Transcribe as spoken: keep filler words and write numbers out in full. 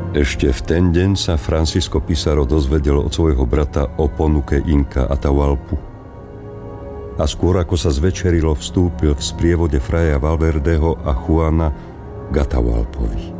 Ešte v ten deň sa Francisco Pizarro dozvedel od svojho brata o ponuke Inka Atahualpu. A skôr ako sa zvečerilo, vstúpil v sprievode Fraya Valverdeho a Juana k Atahualpovi.